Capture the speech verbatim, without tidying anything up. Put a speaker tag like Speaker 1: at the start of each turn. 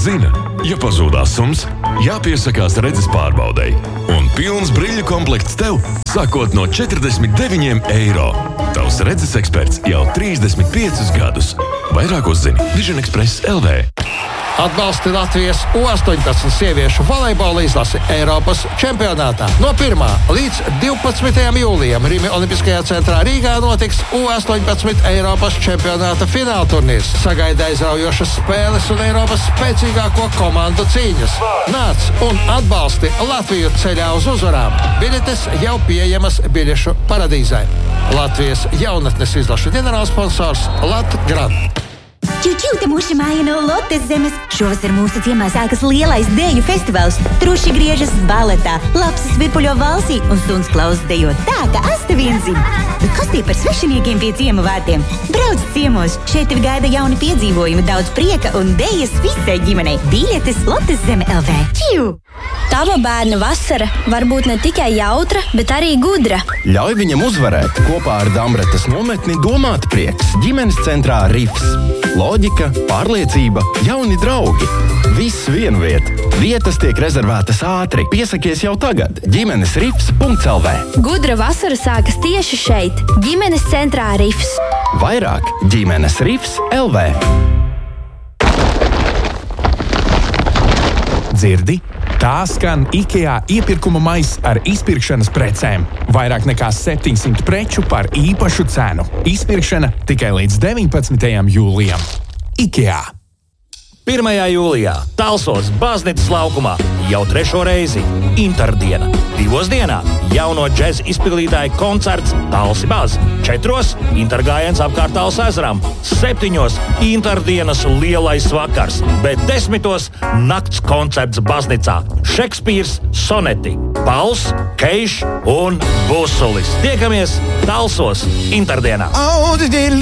Speaker 1: zina, ja pazūd asums, jāpiesakās redzes pārbaudei. Un pilns brīļu komplekts tev sākot no četrdesmit deviņiem eiro. Tavs redzes eksperts jau trīsdesmit piecus gadus. Vairāk uzzini Vision Express L V.
Speaker 2: Atbalsti Latvijas U astoņpadsmit sieviešu volejbola izlasi Eiropas čempionātā. No pirmā līdz divpadsmitajam jūlijam Rimi Olimpiskajā centrā Rīgā notiks U astoņpadsmit Eiropas čempionāta finālturnīrs. Sagaida aizraujošas spēles un Eiropas spēcīgāko komandu cīņas. Nāc un atbalsti Latviju ceļā uz uzvarām. Biļetes jau pieejamas biļešu paradīzē. Latvijas jaunatnes izlašu ģenerālsponsors Latgrad.
Speaker 3: Čiu-čiu, te mūši māja no Lotes zemes. Šovasar mūsu ciemā sākas lielais deju festivāls. Truši griežas baletā, lapsas virpuļo valsī un suns klausas dejo tā, ka asta vien zina. Bet kas tie par svešiniekiem pie ciema vārtiem? Brauc ciemos, šeit tevi gaida jauni piedzīvojumi, daudz prieka un dejas visai ģimenei. Biļetes Lotes zeme L V. Čiu!
Speaker 4: Tava bērna vasara var būt ne tikai jautra, bet arī gudra.
Speaker 5: Ļauj viņam uzvarēt kopā ar Dambratas nometni Domāt prieks ģimenes centrā Rifs. Loģika, pārliecība, jauni draugi. Viss vienu vietu. Vietas tiek rezervētas ātri. Piesakies jau tagad. ģimenes rifs punkts L V.
Speaker 4: Gudra vasara sākas tieši šeit, ģimenes centrā Rifs.
Speaker 5: Vairāk ģimenes rifs punkts L V.
Speaker 6: Dzirdi? Tā skan IKEA iepirkuma maiss ar izpirkšanas precēm. Vairāk nekā septiņsimt preču par īpašu cenu. Izpirkšana tikai līdz deviņpadsmitajam jūlijam. IKEA.
Speaker 7: pirmajā jūlijā Talsos Baznīcas laukumā jau trešo reizi Interdiena. Divos dienā jauno džeza izpildītāju koncerts Talsi Baz. Četros intergājiens apkārt Tals ezeram. Septiņos Interdienas lielais vakars, bet desmitos nakts koncerts Baznīcā. Šekspīrs soneti, Pauls, Keiš un Busulis. Tiekamies Talsos Interdienā.